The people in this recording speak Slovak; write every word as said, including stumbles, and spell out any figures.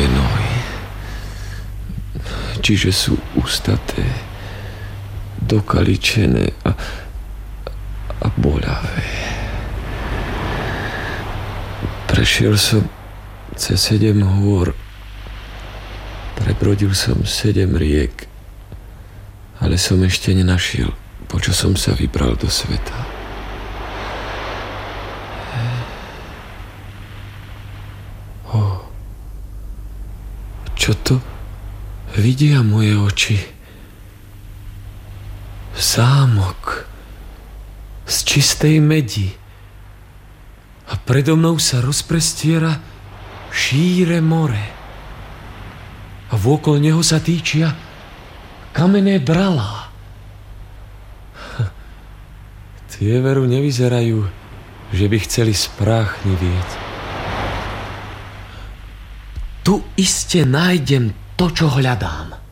moje nohy. Čiže sú ustaté, dokaličené a, a boľavé. Prešiel som cez sedem hôr, prebrodil som sedem riek, ale som ešte nenašiel, po čo som sa vybral do sveta. Oh, čo to vidia moje oči? Zámok z čistej medi a predo mnou sa rozprestiera šíre more a vôkol neho sa týčia kamenné bralá. Tie veru nevyzerajú, že by chceli spráchnivieť. Tu iste nájdem to, čo hľadám.